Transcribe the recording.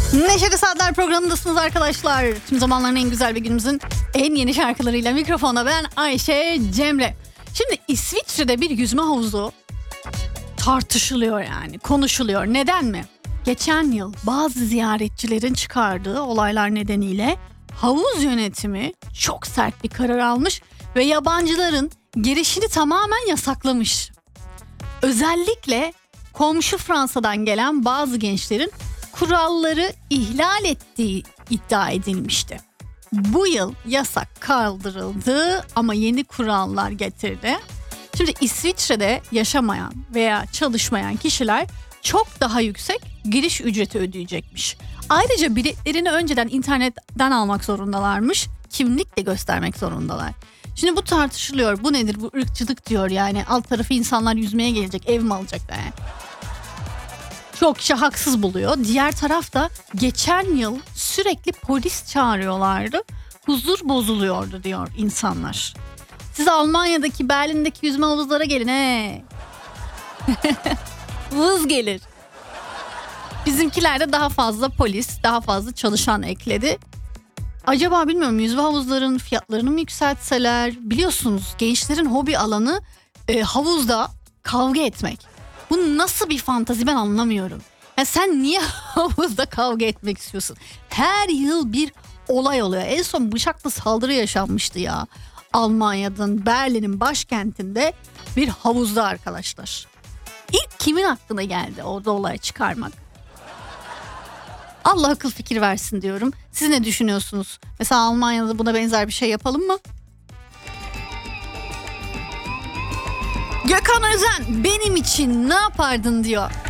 Neşeli Saatler programındasınız arkadaşlar. Tüm zamanların en güzel ve günümüzün en yeni şarkılarıyla mikrofona ben Ayşe Cemre. Şimdi İsviçre'de bir yüzme havuzu tartışılıyor, yani konuşuluyor. Neden mi? Geçen yıl bazı ziyaretçilerin çıkardığı olaylar nedeniyle havuz yönetimi çok sert bir karar almış ve yabancıların girişini tamamen yasaklamış. Özellikle komşu Fransa'dan gelen bazı gençlerin kuralları ihlal ettiği iddia edilmişti. Bu yıl yasak kaldırıldı ama yeni kurallar getirdi. Şimdi İsviçre'de yaşamayan veya çalışmayan kişiler çok daha yüksek giriş ücreti ödeyecekmiş. Ayrıca biletlerini önceden internetten almak zorundalarmış. Kimlikle göstermek zorundalar. Şimdi bu tartışılıyor. Bu nedir? Bu ırkçılık diyor yani. Alt tarafı insanlar yüzmeye gelecek, ev mi alacaklar yani? Çok kişi haksız buluyor. Diğer tarafta geçen yıl sürekli polis çağırıyorlardı. Huzur bozuluyordu diyor insanlar. Siz Almanya'daki, Berlin'deki yüzme havuzlara gelin he. Vız gelir. Bizimkilerde daha fazla polis, daha fazla çalışan ekledi. Acaba bilmiyorum, yüzme havuzlarının fiyatlarını mı yükseltseler? Biliyorsunuz gençlerin hobi alanı havuzda kavga etmek. Bu nasıl bir fantazi, ben anlamıyorum. Ya sen niye havuzda kavga etmek istiyorsun? Her yıl bir olay oluyor. En son bıçaklı saldırı yaşanmıştı ya. Almanya'nın, Berlin'in başkentinde bir havuzda arkadaşlar. İlk kimin aklına geldi orada olay çıkarmak? Allah akıl fikir versin diyorum. Siz ne düşünüyorsunuz? Mesela Almanya'da buna benzer bir şey yapalım mı? Gökhan Özen benim için ne yapardın diyor.